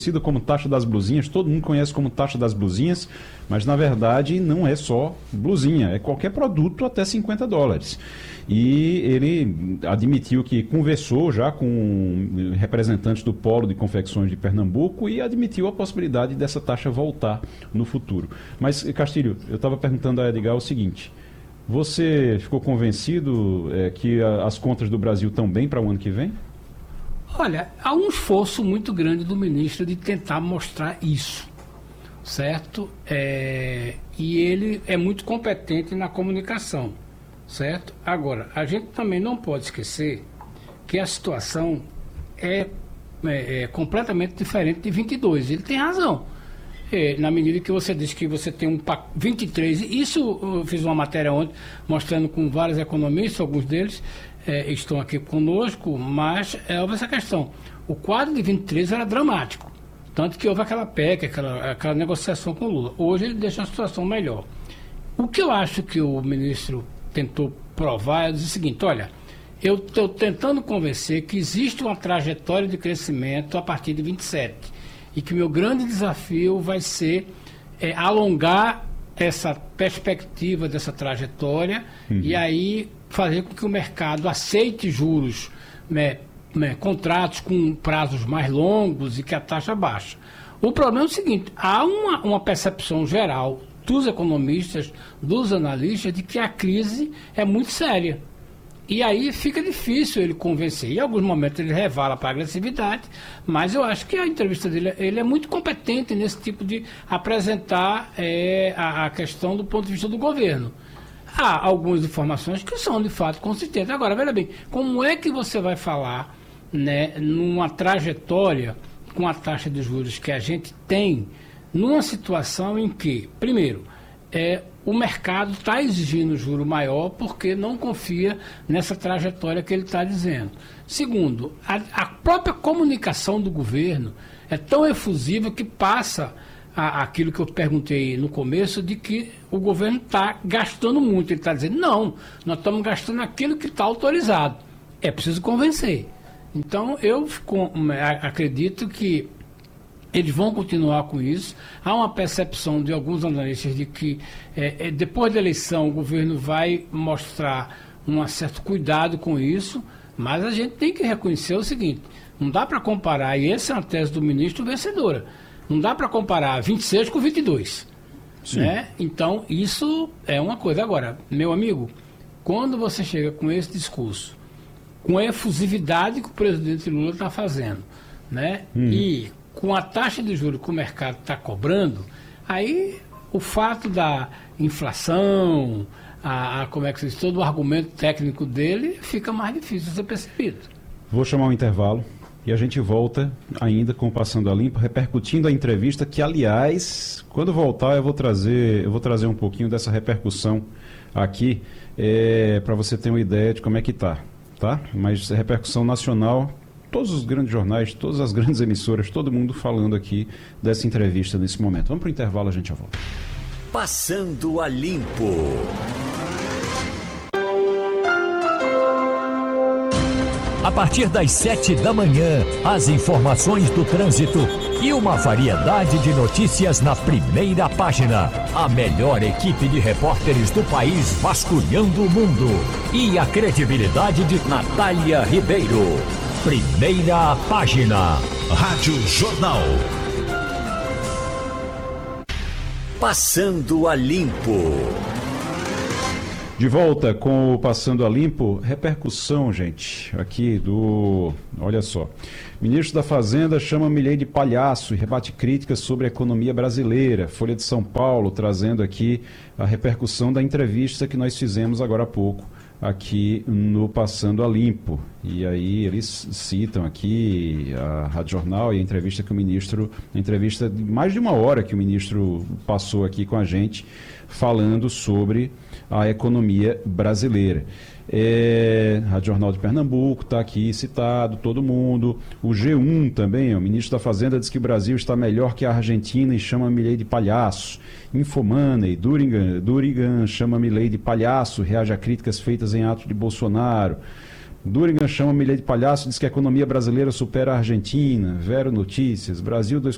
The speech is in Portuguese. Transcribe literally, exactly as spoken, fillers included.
conhecida como taxa das blusinhas, todo mundo conhece como taxa das blusinhas, mas na verdade não é só blusinha, é qualquer produto até cinquenta dólares. E ele admitiu que conversou já com representantes do Polo de Confecções de Pernambuco e admitiu a possibilidade dessa taxa voltar no futuro. Mas, Castilho, eu estava perguntando a Edgar o seguinte: você ficou convencido é, que a, as contas do Brasil estão bem para o ano que vem? Olha, há um esforço muito grande do ministro de tentar mostrar isso, certo? É, e ele é muito competente na comunicação, certo? Agora, a gente também não pode esquecer que a situação é, é, é completamente diferente de vinte e dois. Ele tem razão. É, na medida que você diz que você tem um vinte e três, isso eu fiz uma matéria ontem mostrando com vários economistas, alguns deles é, estão aqui conosco, mas é houve essa questão. O quadro de vinte e três era dramático, tanto que houve aquela P E C, aquela, aquela negociação com o Lula. Hoje ele deixa a situação melhor. O que eu acho que o ministro tentou provar é dizer o seguinte: olha, eu estou tentando convencer que existe uma trajetória de crescimento a partir de vinte e sete e que meu grande desafio vai ser é, alongar essa perspectiva dessa trajetória uhum. e aí fazer com que o mercado aceite juros, né, né, contratos com prazos mais longos e que a taxa baixa. O problema é o seguinte: há uma, uma percepção geral dos economistas, dos analistas, de que a crise é muito séria. E aí fica difícil ele convencer. Em alguns momentos ele revala para a agressividade, mas eu acho que a entrevista dele, ele é muito competente nesse tipo de apresentar é, a, a questão do ponto de vista do governo. Há algumas informações que são de fato consistentes. Agora, veja bem, como é que você vai falar, né, numa trajetória com a taxa de juros que a gente tem, numa situação em que, primeiro, é, o mercado está exigindo juro maior porque não confia nessa trajetória que ele está dizendo. Segundo, a, a própria comunicação do governo é tão efusiva que passa a, aquilo que eu perguntei no começo, de que o governo está gastando muito. Ele está dizendo, não, nós estamos gastando aquilo que está autorizado. É preciso convencer. Então, eu com, acredito que eles vão continuar com isso. Há uma percepção de alguns analistas de que é, é, depois da eleição o governo vai mostrar um certo cuidado com isso, mas a gente tem que reconhecer o seguinte: não dá para comparar, e essa é uma tese do ministro vencedora, não dá para comparar vinte e seis com vinte e dois. Né? Então, isso é uma coisa. Agora, meu amigo, quando você chega com esse discurso, com a efusividade que o presidente Lula está fazendo, né? Hum. e com a taxa de juros que o mercado está cobrando, aí o fato da inflação, a, a, como é que se diz, todo o argumento técnico dele fica mais difícil de ser percebido. Vou chamar um intervalo e a gente volta ainda com o Passando a Limpo, repercutindo a entrevista que, aliás, quando voltar eu vou trazer, eu vou trazer um pouquinho dessa repercussão aqui, é, para você ter uma ideia de como é que está, tá? Mas repercussão nacional. Todos os grandes jornais, todas as grandes emissoras, todo mundo falando aqui dessa entrevista nesse momento. Vamos para o intervalo, a gente já volta. Passando a Limpo. A partir das sete da manhã, as informações do trânsito e uma variedade de notícias na primeira página. A melhor equipe de repórteres do país vasculhando o mundo. E a credibilidade de Natália Ribeiro. Primeira página. Rádio Jornal. Passando a Limpo. De volta com o Passando a Limpo, repercussão, gente, aqui do... Olha só. Ministro da Fazenda chama Milei de palhaço e rebate críticas sobre a economia brasileira. Folha de São Paulo trazendo aqui a repercussão da entrevista que nós fizemos agora há pouco aqui no Passando a Limpo. E aí eles citam aqui a Rádio Jornal e a entrevista que o ministro, a entrevista de mais de uma hora que o ministro passou aqui com a gente, falando sobre a economia brasileira. É, Rádio Jornal de Pernambuco está aqui citado, todo mundo. O G um também, o ministro da Fazenda diz que o Brasil está melhor que a Argentina e chama Milei de palhaço. Infomoney, Durigan, Durigan chama Milei de palhaço, reage a críticas feitas em ato de Bolsonaro. Durigan chama Milei de palhaço, diz que a economia brasileira supera a Argentina. Vero Notícias, Brasil dois